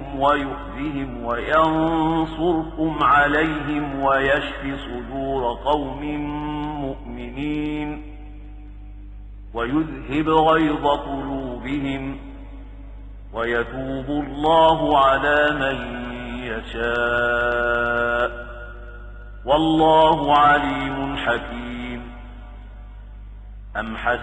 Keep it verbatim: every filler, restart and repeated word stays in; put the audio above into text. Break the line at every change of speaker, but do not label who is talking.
بهم ويخزهم وينصركم عليهم ويشف صدور قوم مؤمنين ويذهب غيظ قلوبهم ويتوب الله على من يشاء والله عليم حكيم. أم حسب